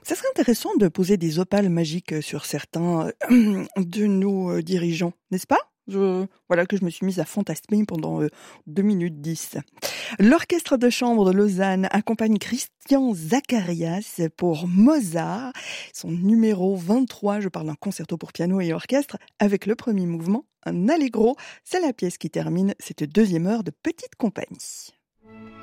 Ça serait intéressant de poser des opales magiques sur certains de nos dirigeants, n'est-ce pas? Voilà que je me suis mise à fantasmer pendant 2 minutes 10. L'orchestre de chambre de Lausanne accompagne Christian Zacharias pour Mozart, son numéro 23. Je parle d'un concerto pour piano et orchestre avec le premier mouvement, un allegro. C'est la pièce qui termine cette deuxième heure de petite compagnie.